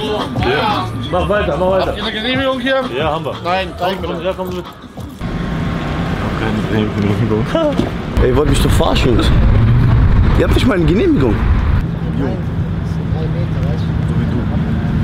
Ja. Mach weiter, mach weiter. Habt ihr eine Genehmigung hier? Ja, haben wir. Nein, zeig mir Komm, das. ja, komm mit. Keine Genehmigung. Ey, ihr wollt mich doch verarschen, Jungs. Ihr habt nicht mal eine Genehmigung. Nein, 3 Meter, weißt du?